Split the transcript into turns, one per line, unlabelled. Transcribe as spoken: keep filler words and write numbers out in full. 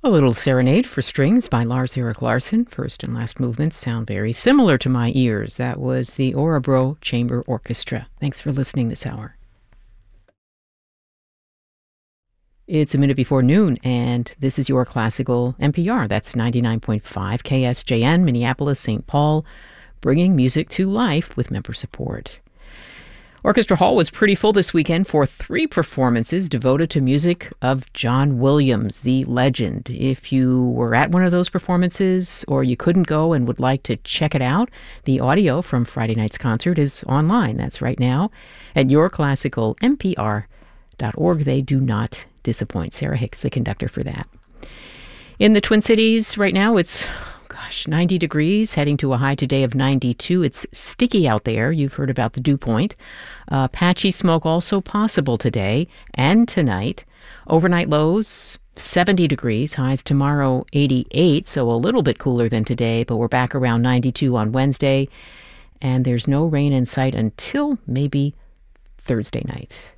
A little serenade for strings by Lars Erik Larsson. First and last movements sound very similar to my ears. That was the Örebro Chamber Orchestra. Thanks for listening this hour. It's a minute before noon, and this is your classical N P R. That's ninety-nine point five K S J N, Minneapolis, Saint Paul, bringing music to life with member support. Orchestra Hall was pretty full this weekend for three performances devoted to music of John Williams, the legend. If you were at one of those performances or you couldn't go and would like to check it out, the audio from Friday night's concert is online. That's right now at your classical N P R dot org. They do not disappoint. Sarah Hicks, the conductor for that. In the Twin Cities right now, it's Gosh, ninety degrees, heading to a high today of ninety-two. It's sticky out there. You've heard about the dew point. Uh, patchy smoke also possible today and tonight. Overnight lows, seventy degrees. Highs tomorrow, eighty-eight, so a little bit cooler than today, but we're back around ninety-two on Wednesday. And there's no rain in sight until maybe Thursday night.